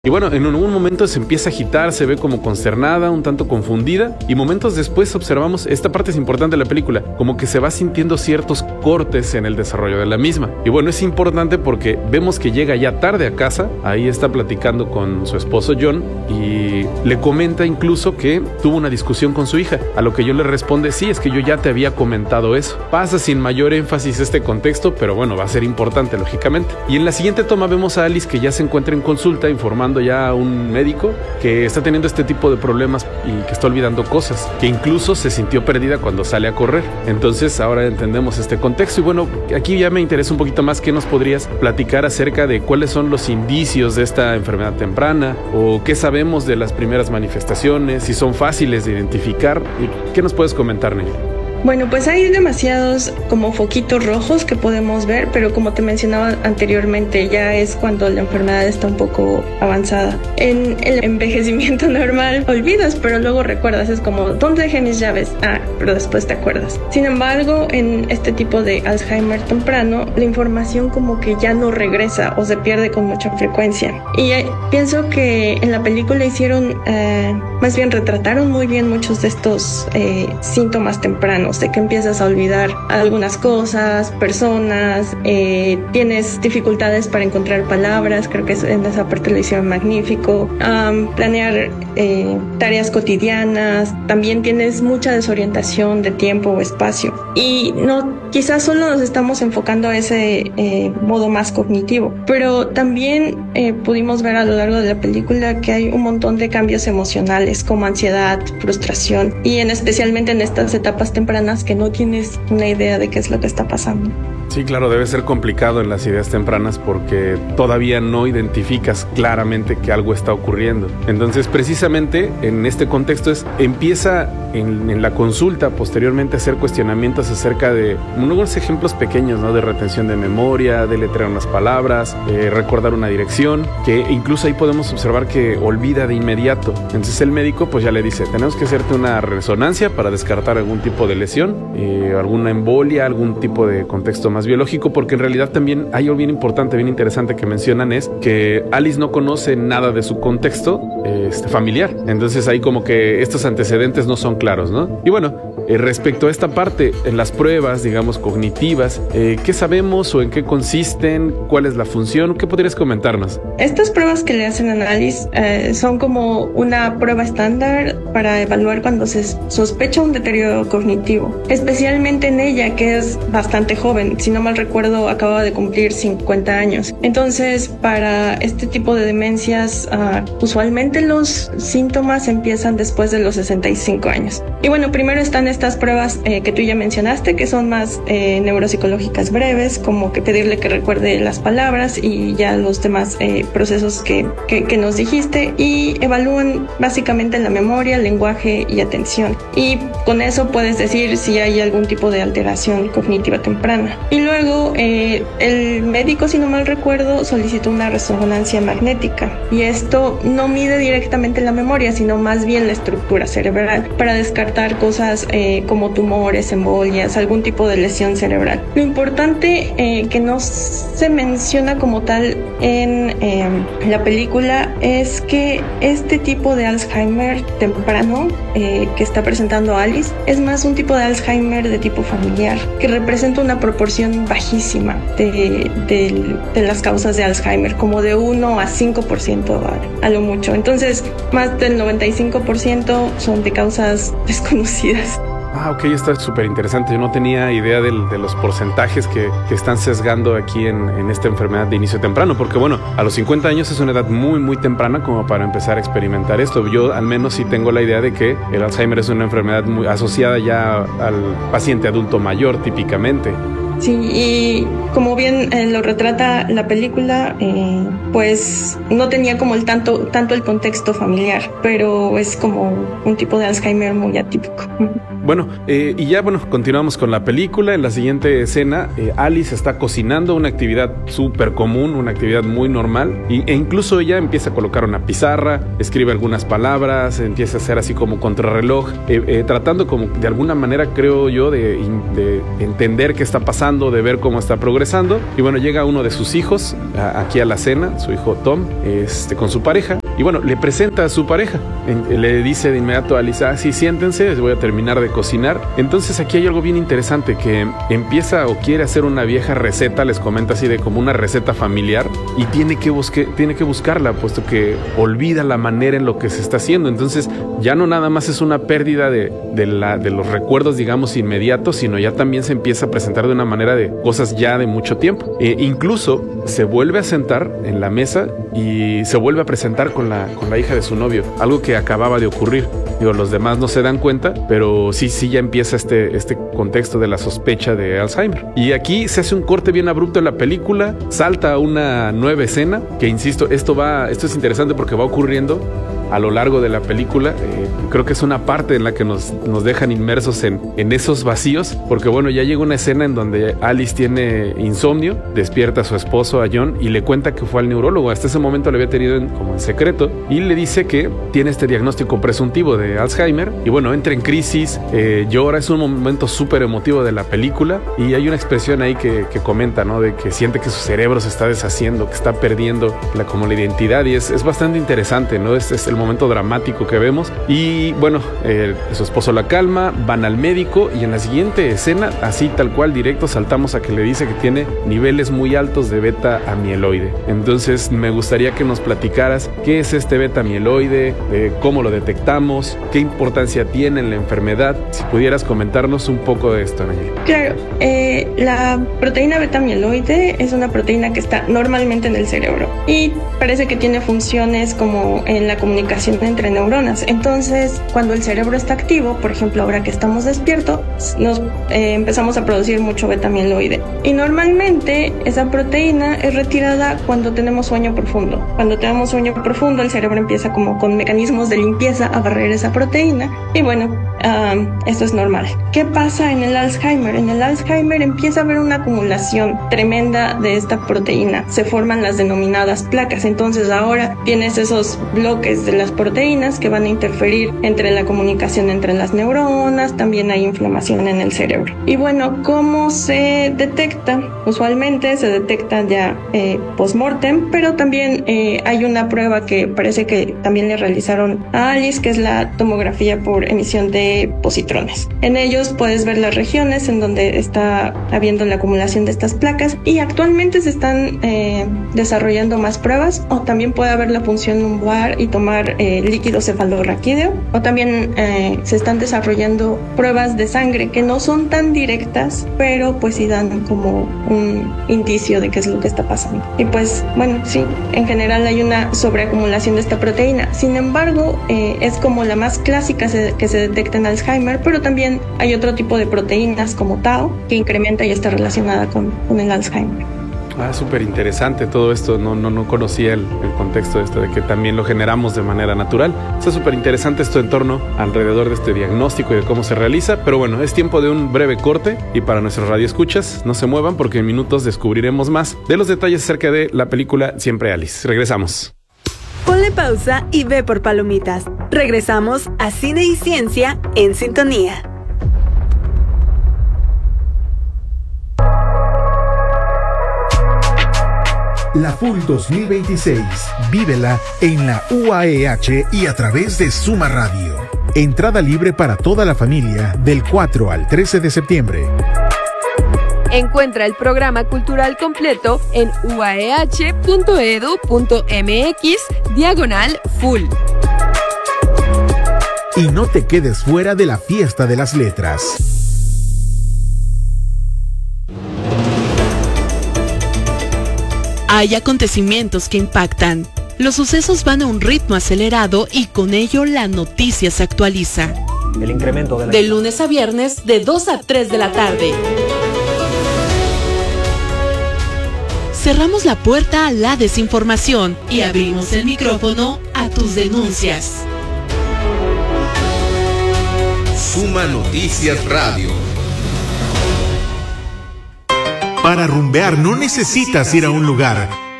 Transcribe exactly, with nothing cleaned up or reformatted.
Y bueno, en algún momento se empieza a agitar, se ve como consternada, un tanto confundida, y momentos después observamos, esta parte es importante de la película, como que se va sintiendo ciertos cortes en el desarrollo de la misma. Y bueno, es importante porque vemos que llega ya tarde a casa, ahí está platicando con su esposo John, y le comenta incluso que tuvo una discusión con su hija, a lo que yo le responde, sí, es que yo ya te había comentado eso. Pasa sin mayor énfasis este contexto, pero bueno, va a ser importante, lógicamente. Y en la siguiente toma vemos a Alice que ya se encuentra en consulta informando ya a un médico que está teniendo este tipo de problemas y que está olvidando cosas, que incluso se sintió perdida cuando sale a correr. Entonces ahora entendemos este contexto y bueno, aquí ya me interesa un poquito más qué nos podrías platicar acerca de cuáles son los indicios de esta enfermedad temprana o qué sabemos de las primeras manifestaciones, si son fáciles de identificar y qué nos puedes comentar, Nelly. Bueno, pues hay demasiados como foquitos rojos que podemos ver, pero como te mencionaba anteriormente, ya es cuando la enfermedad está un poco avanzada. En el envejecimiento normal olvidas, pero luego recuerdas, es como, ¿dónde dejé mis llaves? Ah, pero después te acuerdas. Sin embargo, en este tipo de Alzheimer temprano, la información como que ya no regresa o se pierde con mucha frecuencia. Y eh, pienso que en la película hicieron, eh, más bien retrataron muy bien muchos de estos eh, síntomas tempranos, de que empiezas a olvidar algunas cosas, personas, eh, tienes dificultades para encontrar palabras, creo que en esa parte lo hicieron magnífico, um, planear eh, tareas cotidianas, también tienes mucha desorientación de tiempo o espacio y no, quizás solo nos estamos enfocando a ese eh, modo más cognitivo, pero también eh, pudimos ver a lo largo de la película que hay un montón de cambios emocionales como ansiedad, frustración y en especialmente en estas etapas tempranas que no tienes una idea de qué es lo que está pasando. Sí, claro, debe ser complicado en las ideas tempranas porque todavía no identificas claramente que algo está ocurriendo. Entonces, precisamente en este contexto es, empieza en, en la consulta posteriormente a hacer cuestionamientos acerca de unos ejemplos pequeños, ¿no? De retención de memoria, de letrear unas palabras, eh, recordar una dirección, que incluso ahí podemos observar que olvida de inmediato. Entonces el médico pues ya le dice, tenemos que hacerte una resonancia para descartar algún tipo de lesión, eh, alguna embolia, algún tipo de contexto más biológico, porque en realidad también hay algo bien importante, bien interesante que mencionan, es que Alice no conoce nada de su contexto este, familiar. Entonces ahí como que estos antecedentes no son claros, ¿no? Y bueno, eh, respecto a esta parte, en las pruebas, digamos, cognitivas, eh, ¿qué sabemos o en qué consisten? ¿Cuál es la función? ¿Qué podrías comentarnos? Estas pruebas que le hacen a Alice eh, son como una prueba estándar para evaluar cuando se sospecha un deterioro cognitivo, especialmente en ella, que es bastante joven. Si no mal recuerdo, acababa de cumplir cincuenta años. Entonces, para este tipo de demencias, uh, usualmente los síntomas empiezan después de los sesenta y cinco años. Y bueno, primero están estas pruebas eh, que tú ya mencionaste, que son más eh, neuropsicológicas breves, como que pedirle que recuerde las palabras y ya los demás eh, procesos que, que, que nos dijiste, y evalúan básicamente la memoria, lenguaje y atención. Y con eso puedes decir si hay algún tipo de alteración cognitiva temprana. Y luego eh, el médico, si no mal recuerdo, solicitó una resonancia magnética, y esto no mide directamente la memoria, sino más bien la estructura cerebral, para descartar cosas eh, como tumores, embolias, algún tipo de lesión cerebral. Lo importante eh, que no se menciona como tal en eh, la película es que este tipo de Alzheimer temprano eh, que está presentando Alice es más un tipo de Alzheimer de tipo familiar, que representa una proporción bajísima de, de, de las causas de Alzheimer, como de uno a cinco por ciento a, a lo mucho. Entonces, más del noventa y cinco por ciento son de causas desconocidas. Ah, ok, está súper interesante. Yo no tenía idea del, de los porcentajes que, que están sesgando aquí en, en esta enfermedad de inicio temprano, porque bueno, a los cincuenta años es una edad muy, muy temprana como para empezar a experimentar esto. Yo al menos sí tengo la idea de que el Alzheimer es una enfermedad muy asociada ya al paciente adulto mayor típicamente. Sí, y como bien eh, lo retrata la película, eh, pues no tenía como el tanto, tanto el contexto familiar, pero es como un tipo de Alzheimer muy atípico. Bueno, eh, y ya bueno, continuamos con la película. En la siguiente escena, eh, Alice está cocinando, una actividad súper común, una actividad muy normal, y, e incluso ella empieza a colocar una pizarra, escribe algunas palabras, empieza a hacer así como contrarreloj, eh, eh, tratando como de alguna manera, creo yo, de, de entender qué está pasando, tratando de ver cómo está progresando. Y bueno, llega uno de sus hijos a, aquí a la cena, su hijo Tom, este, con su pareja. Y bueno, le presenta a su pareja. En, le dice de inmediato a Alice, ah, sí, siéntense, voy a terminar de cocinar. Entonces aquí hay algo bien interesante, que empieza o quiere hacer una vieja receta, les comenta así de como una receta familiar, y tiene que, busque, tiene que buscarla, puesto que olvida la manera en lo que se está haciendo. Entonces ya no nada más es una pérdida de, de, la, de los recuerdos, digamos, inmediatos, sino ya también se empieza a presentar de una manera de cosas ya de mucho tiempo. E incluso se vuelve a sentar en la mesa y se vuelve a presentar con la, con la hija de su novio, algo que acababa de ocurrir. Digo, los demás no se dan cuenta, pero sí, sí ya empieza este, este contexto de la sospecha de Alzheimer. Y aquí se hace un corte bien abrupto en la película, salta a una nueva escena, que insisto, esto va, esto es interesante porque va ocurriendo a lo largo de la película. Eh, creo que es una parte en la que nos, nos dejan inmersos en, en esos vacíos, porque bueno, ya llega una escena en donde Alice tiene insomnio, despierta a su esposo, a John, y le cuenta que fue al neurólogo. Hasta ese momento lo había tenido en, como en secreto, y le dice que tiene este diagnóstico presuntivo de Alzheimer, y bueno, entra en crisis, eh, llora. Es un momento súper emotivo de la película, y hay una expresión ahí que, que comenta, ¿no? De que siente que su cerebro se está deshaciendo, que está perdiendo la, como la identidad, y es, es bastante interesante, ¿no? Es, es el momento dramático que vemos. Y bueno, eh, su esposo la calma, van al médico, y en la siguiente escena, así tal cual directo, saltamos a que le dice que tiene niveles muy altos de beta amiloide. Entonces me gustaría que nos platicaras qué es este beta amiloide, eh, cómo lo detectamos, qué importancia tiene en la enfermedad. Si pudieras comentarnos un poco de esto, Nayeli. Claro, eh, la proteína beta amiloide es una proteína que está normalmente en el cerebro y parece que tiene funciones como en la comunicación entre neuronas. Entonces, cuando el cerebro está activo, por ejemplo, ahora que estamos despiertos, nos eh, empezamos a producir mucho beta amiloide. Y normalmente esa proteína es retirada cuando tenemos sueño profundo. Cuando tenemos sueño profundo, el cerebro empieza como con mecanismos de limpieza a barrer esa proteína. Y bueno, um, esto es normal. ¿Qué pasa en el Alzheimer? En el Alzheimer empieza a haber una acumulación tremenda de esta proteína. Se forman las denominadas placas. Entonces ahora tienes esos bloques de las proteínas que van a interferir entre la comunicación entre las neuronas. También hay inflamación en el cerebro. Y bueno, ¿cómo se detecta? Usualmente se detecta ya eh, post-mortem, pero también eh, hay una prueba que parece que también le realizaron a Alice, que es la tomografía por emisión de positrones. En ellos puedes ver las regiones en donde está habiendo la acumulación de estas placas, y actualmente se están eh, desarrollando más pruebas, o también puede haber la punción lumbar y tomar eh, líquido cefalorraquídeo, o también eh, se están desarrollando pruebas de sangre que no son tan directas, pero pues sí dan como un indicio de qué es lo que está pasando. Y pues bueno, sí, en general hay una sobreacumulación de esta proteína. Sin embargo, eh, es como la más clásica se, que se detecta en Alzheimer, pero también hay otro tipo de proteínas como tau que incrementa y está relacionada con, con el Alzheimer. Ah, súper interesante todo esto. No, no, no conocía el, el contexto de esto, de que también lo generamos de manera natural. Está súper interesante esto en torno alrededor de este diagnóstico y de cómo se realiza. Pero bueno, es tiempo de un breve corte, y para nuestros radioescuchas, no se muevan porque en minutos descubriremos más de los detalles acerca de la película Siempre Alice. Regresamos. Ponle pausa y ve por palomitas. Regresamos a Cine y Ciencia en Sintonía. La F U L dos mil veintiséis, vívela en la U A E H y a través de Suma Radio. Entrada libre para toda la familia del cuatro al trece de septiembre. Encuentra el programa cultural completo en uaeh.edu.mx diagonal full. Y no te quedes fuera de la fiesta de las letras. Hay acontecimientos que impactan. Los sucesos van a un ritmo acelerado y con ello la noticia se actualiza. El incremento de la... De lunes a viernes, de dos a tres de la tarde. Cerramos la puerta a la desinformación y abrimos el micrófono a tus denuncias. Suma Noticias Radio. Para rumbear no necesitas ir a un lugar.